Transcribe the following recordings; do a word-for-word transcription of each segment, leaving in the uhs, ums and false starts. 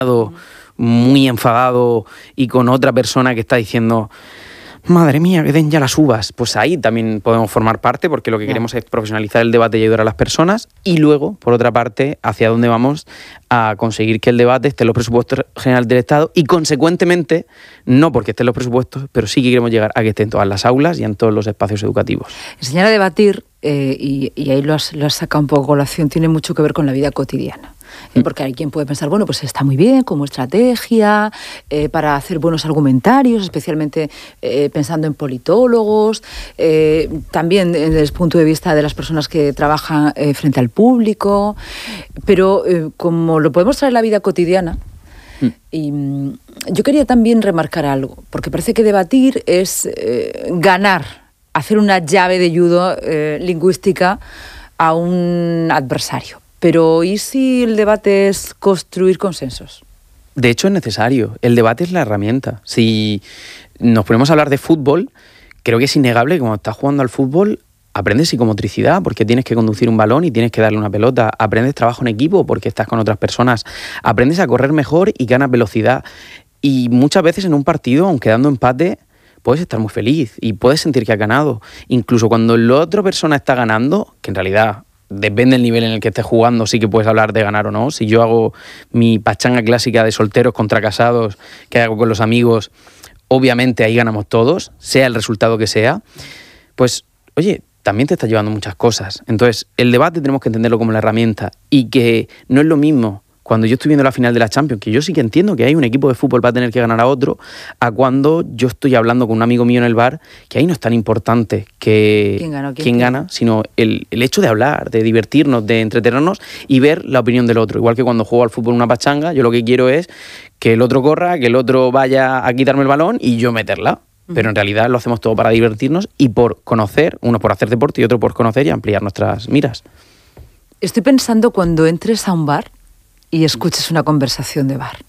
muy enfadado y con otra persona que está diciendo madre mía, que den ya las uvas, pues ahí también podemos formar parte, porque lo que queremos es profesionalizar el debate y ayudar a las personas. Y luego, por otra parte, hacia dónde vamos a conseguir que el debate esté en los presupuestos generales del Estado y, consecuentemente, no porque esté en los presupuestos, pero sí que queremos llegar a que esté en todas las aulas y en todos los espacios educativos. Enseñar a debatir, eh, y, y ahí lo has, lo has sacado un poco a colación, tiene mucho que ver con la vida cotidiana. Eh, porque hay quien puede pensar, bueno, pues está muy bien como estrategia eh, para hacer buenos argumentarios, especialmente eh, pensando en politólogos, eh, también desde el punto de vista de las personas que trabajan eh, frente al público, pero eh, como lo podemos traer a la vida cotidiana, mm. y mm, yo quería también remarcar algo, porque parece que debatir es eh, ganar, hacer una llave de judo eh, lingüística a un adversario. Pero ¿y si el debate es construir consensos? De hecho, es necesario. El debate es la herramienta. Si nos ponemos a hablar de fútbol, creo que es innegable que cuando estás jugando al fútbol aprendes psicomotricidad porque tienes que conducir un balón y tienes que darle una pelota. Aprendes trabajo en equipo porque estás con otras personas. Aprendes a correr mejor y ganas velocidad. Y muchas veces en un partido, aunque dando empate, puedes estar muy feliz y puedes sentir que has ganado. Incluso cuando la otra persona está ganando, que en realidad depende del nivel en el que estés jugando, sí que puedes hablar de ganar o no. Si yo hago mi pachanga clásica de solteros contra casados que hago con los amigos, obviamente ahí ganamos todos, sea el resultado que sea. Pues, oye, también te está llevando muchas cosas. Entonces, el debate tenemos que entenderlo como la herramienta y que no es lo mismo cuando yo estoy viendo la final de la Champions, que yo sí que entiendo que hay un equipo de fútbol para tener que ganar a otro, a cuando yo estoy hablando con un amigo mío en el bar, que ahí no es tan importante que quién gana, quién quién gana sino el, el hecho de hablar, de divertirnos, de entretenernos y ver la opinión del otro. Igual que cuando juego al fútbol una pachanga, yo lo que quiero es que el otro corra, que el otro vaya a quitarme el balón y yo meterla. Pero en realidad lo hacemos todo para divertirnos y por conocer, uno por hacer deporte y otro por conocer y ampliar nuestras miras. Estoy pensando cuando entres a un bar y escuches una conversación de bar.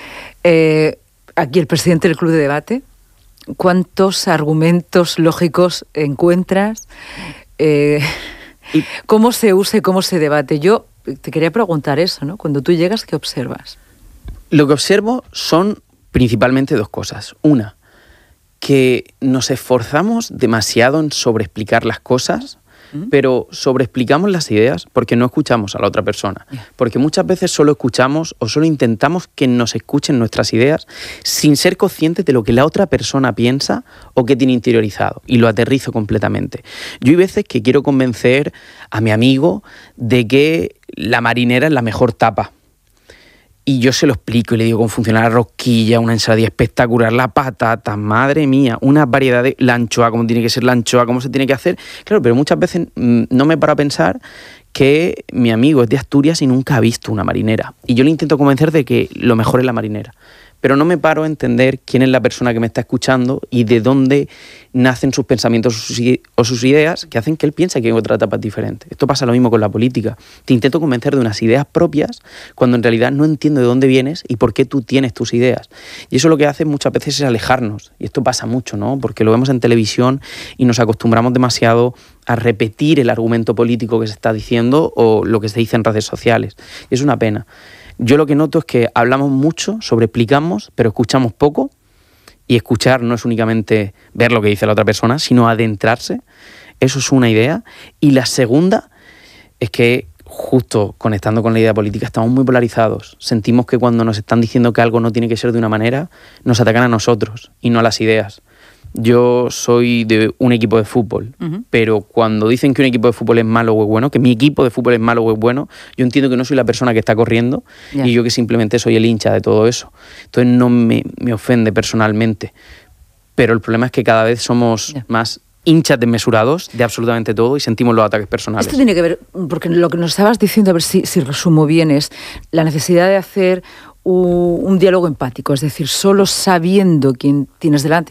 Eh, aquí el presidente del Club de Debate, ¿cuántos argumentos lógicos encuentras? Eh, ¿Cómo se usa y cómo se debate? Yo te quería preguntar eso, ¿no? Cuando tú llegas, ¿qué observas? Lo que observo son principalmente dos cosas. Una, que nos esforzamos demasiado en sobreexplicar las cosas, pero sobreexplicamos las ideas porque no escuchamos a la otra persona. Porque muchas veces solo escuchamos o solo intentamos que nos escuchen nuestras ideas sin ser conscientes de lo que la otra persona piensa o que tiene interiorizado. Y lo aterrizo completamente. Yo hay veces que quiero convencer a mi amigo de que la marinera es la mejor tapa. Y yo se lo explico y le digo cómo funciona la rosquilla, una ensalada espectacular, la patata, madre mía, una variedad de la anchoa, cómo tiene que ser la anchoa, cómo se tiene que hacer. Claro, pero muchas veces mmm, no me paro a pensar que mi amigo es de Asturias y nunca ha visto una marinera. Y yo le intento convencer de que lo mejor es la marinera. Pero no me paro a entender quién es la persona que me está escuchando y de dónde nacen sus pensamientos o sus ideas que hacen que él piense que hay otra etapa diferente. Esto pasa lo mismo con la política. Te intento convencer de unas ideas propias cuando en realidad no entiendo de dónde vienes y por qué tú tienes tus ideas. Y eso lo que hace muchas veces es alejarnos. Y esto pasa mucho, ¿no? Porque lo vemos en televisión y nos acostumbramos demasiado a repetir el argumento político que se está diciendo o lo que se dice en redes sociales. Y es una pena. Yo lo que noto es que hablamos mucho, sobreexplicamos, pero escuchamos poco. Y escuchar no es únicamente ver lo que dice la otra persona, sino adentrarse. Eso es una idea. Y la segunda es que, justo conectando con la idea política, estamos muy polarizados. Sentimos que cuando nos están diciendo que algo no tiene que ser de una manera, nos atacan a nosotros y no a las ideas. Yo soy de un equipo de fútbol, uh-huh. pero cuando dicen que un equipo de fútbol es malo o es bueno, que mi equipo de fútbol es malo o es bueno, yo entiendo que no soy la persona que está corriendo yeah. y yo que simplemente soy el hincha de todo eso. Entonces no me, me ofende personalmente, pero el problema es que cada vez somos yeah. más hinchas desmesurados de absolutamente todo y sentimos los ataques personales. Esto tiene que ver, porque lo que nos estabas diciendo, a ver si, si resumo bien, es la necesidad de hacer un, un diálogo empático, es decir, solo sabiendo quién tienes delante, eso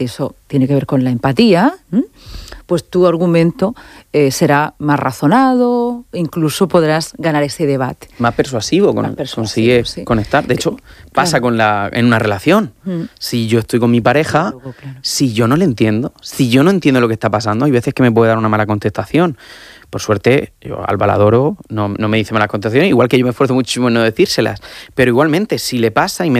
tiene que ver con la empatía, ¿m? Pues tu argumento eh, será más razonado, incluso podrás ganar ese debate. Más persuasivo, con, Más persuasivo, consigue sí. conectar. De hecho, Eh, pasa claro. con la, en una relación. Mm. Si yo estoy con mi pareja, Claro, claro. si yo no le entiendo, si yo no entiendo lo que está pasando, hay veces que me puede dar una mala contestación. Por suerte, yo Alba la adoro, no, no me dice malas contestaciones, igual que yo me esfuerzo muchísimo en no decírselas. Pero igualmente, si le pasa y me